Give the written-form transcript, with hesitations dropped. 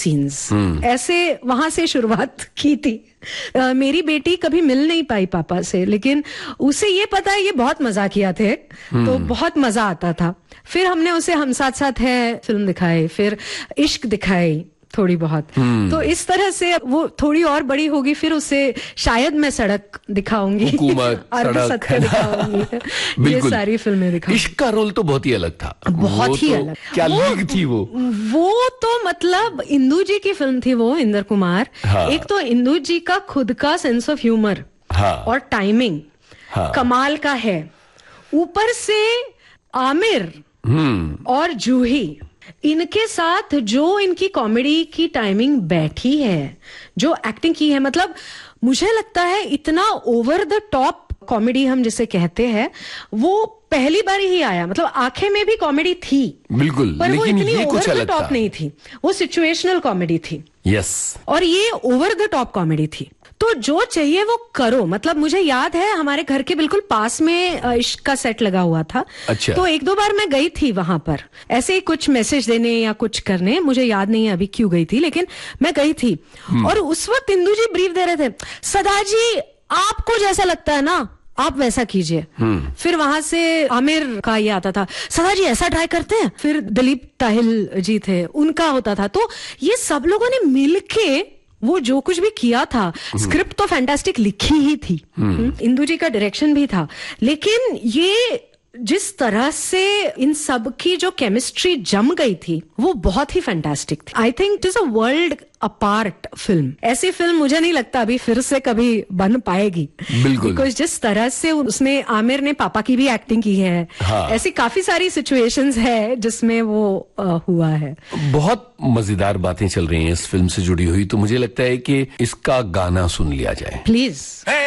Scenes, ऐसे वहां से शुरुआत की थी। मेरी बेटी कभी मिल नहीं पाई पापा से, लेकिन उसे ये पता है ये बहुत मजाकिया थे, तो बहुत मजा आता था। फिर हमने उसे हम साथ साथ है फिल्म दिखाई, फिर इश्क दिखाई थोड़ी बहुत। तो इस तरह से वो थोड़ी और बड़ी होगी, फिर उसे शायद मैं सड़क दिखाऊंगी, सड़क दिखाऊंगी, ये सारी फिल्में दिखाऊंगी। इश्क का रोल तो बहुत ही अलग था, बहुत ही अलग। क्या लीग थी वो तो मतलब इंदु जी की फिल्म थी वो, इंद्र कुमार। हाँ। एक तो इंदु जी का खुद का सेंस ऑफ ह्यूमर, हाँ, और टाइमिंग, हाँ, कमाल का है। ऊपर से आमिर और जूही, इनके साथ जो इनकी कॉमेडी की टाइमिंग बैठी है, जो एक्टिंग की है, मतलब मुझे लगता है इतना ओवर द टॉप कॉमेडी हम जिसे कहते हैं, वो पहली बार ही आया। मतलब आंखें में भी कॉमेडी थी बिल्कुल, पर वो इतनी ओवर द टॉप नहीं थी, वो सिचुएशनल कॉमेडी थी। यस। और ये ओवर द टॉप कॉमेडी थी। तो जो चाहिए वो करो। मतलब मुझे याद है हमारे घर के बिल्कुल पास में इश्क का सेट लगा हुआ था। अच्छा। तो एक दो बार मैं गई थी वहां पर, ऐसे ही कुछ मैसेज देने या कुछ करने, मुझे याद नहीं है अभी क्यों गई थी, लेकिन मैं गई थी। और उस वक्त इंदु जी ब्रीफ दे रहे थे, सदा जी आपको जैसा लगता है ना आप वैसा कीजिए। फिर वहां से आमिर का ये आता था, सदा जी ऐसा ट्राई करते हैं। फिर दिलीप ताहिल जी थे, उनका होता था। तो ये सब लोगों ने मिलके वो जो कुछ भी किया था, स्क्रिप्ट तो फैंटास्टिक लिखी ही थी, इंदु जी का डायरेक्शन भी था, लेकिन ये जिस तरह से इन सब की जो केमिस्ट्री जम गई थी वो बहुत ही फैंटास्टिक थी। I think it is a world apart film. ऐसी फिल्म मुझे नहीं लगता अभी फिर से कभी बन पाएगी। बिल्कुल। बिकॉज जिस तरह से उसने, आमिर ने पापा की भी एक्टिंग की है, हाँ, ऐसी काफी सारी सिचुएशंस है जिसमें वो हुआ है। बहुत मजेदार बातें चल रही हैं इस फिल्म से जुड़ी हुई, तो मुझे लगता है कि इसका गाना सुन लिया जाए प्लीज।